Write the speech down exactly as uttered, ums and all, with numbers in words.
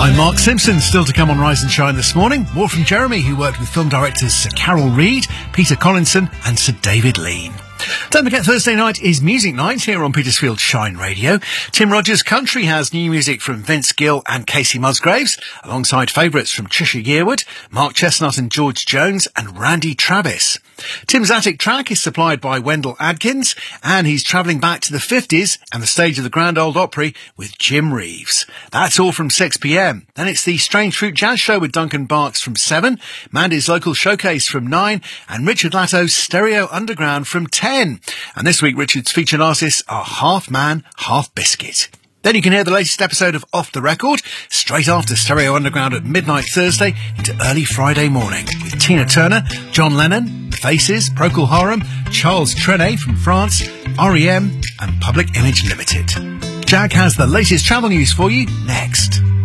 I'm Mark Simpson, still to come on Rise and Shine this morning. More from Jeremy, who worked with film directors Sir Carol Reed, Peter Collinson and Sir David Lean. Don't forget, Thursday night is Music Night here on Petersfield Shine Radio. Tim Rogers Country has new music from Vince Gill and Casey Musgraves, alongside favourites from Trisha Yearwood, Mark Chestnut and George Jones, and Randy Travis. Tim's Attic track is supplied by Wendell Adkins, and he's travelling back to the fifties and the stage of the Grand Ole Opry with Jim Reeves. That's all from six p m. Then it's the Strange Fruit Jazz Show with Duncan Barks from seven, Mandy's Local Showcase from nine, and Richard Latto's Stereo Underground from ten. And this week, Richard's featured artists are Half Man, Half Biscuit. Then you can hear the latest episode of Off the Record straight after Stereo Underground at midnight Thursday into early Friday morning with Tina Turner, John Lennon, Faces, Procol Harum, Charles Trenet from France, R E M and Public Image Limited. Jag has the latest travel news for you next.